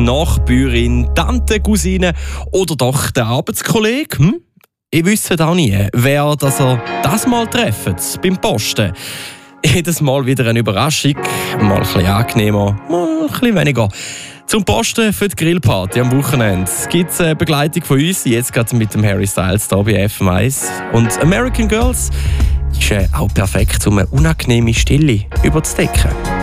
Nachbürin, Tante, Cousine oder doch der Arbeitskollege? Ich wüsste auch nie, wer das mal treffen beim Posten. Jedes Mal wieder eine Überraschung, mal ein bisschen angenehmer, mal ein bisschen weniger. Zum Posten für die Grillparty am Wochenende gibt es eine Begleitung von uns, jetzt gerade mit dem Harry Styles hier bei FM1. Und American Girls ist auch perfekt, um eine unangenehme Stille überzudecken.